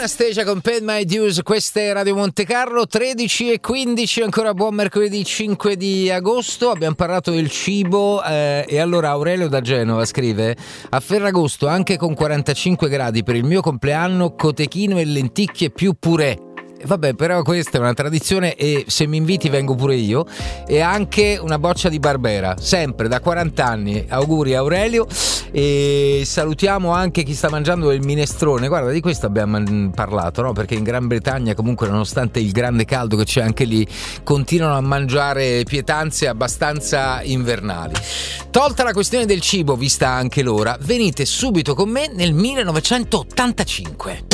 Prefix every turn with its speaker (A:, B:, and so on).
A: Anastasia con Paid My Dues, questa è Radio Monte Carlo, 13:15, ancora buon mercoledì 5 di agosto. Abbiamo parlato del cibo e allora Aurelio da Genova scrive: a Ferragosto anche con 45 gradi per il mio compleanno, cotechino e lenticchie più purè. Vabbè, però questa è una tradizione e se mi inviti vengo pure io. E anche una boccia di Barbera, sempre da 40 anni. Auguri Aurelio. E salutiamo anche chi sta mangiando il minestrone. Guarda, di questo abbiamo parlato, no? Perché in Gran Bretagna comunque, nonostante il grande caldo che c'è anche lì, continuano a mangiare pietanze abbastanza invernali. Tolta la questione del cibo, vista anche l'ora, venite subito con me nel 1985.